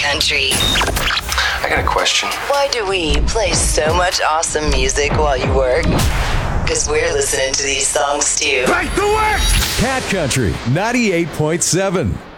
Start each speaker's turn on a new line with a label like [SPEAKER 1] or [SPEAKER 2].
[SPEAKER 1] Country.
[SPEAKER 2] I got a question.
[SPEAKER 1] Why do we play so much awesome music while you work? Because we're listening to these songs too.
[SPEAKER 3] Back to work!
[SPEAKER 4] Cat Country 98.7.